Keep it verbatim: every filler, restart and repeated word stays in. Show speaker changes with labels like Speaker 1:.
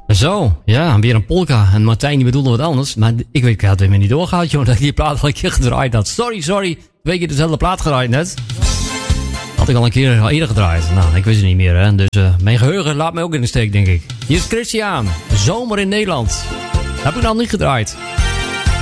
Speaker 1: Zo, ja, weer een polka. En Martijn die bedoelde wat anders. Maar ik weet, ik had het weer niet doorgehaald, joh. Dat ik die plaat al een keer gedraaid had. Sorry, sorry. Twee keer dezelfde plaat gedraaid net. Had ik al een keer al eerder gedraaid. Nou, ik wist het niet meer, hè. Dus uh, mijn geheugen laat mij ook in de steek, denk ik. Hier is Christian. Zomer in Nederland. Dat heb ik nog niet gedraaid.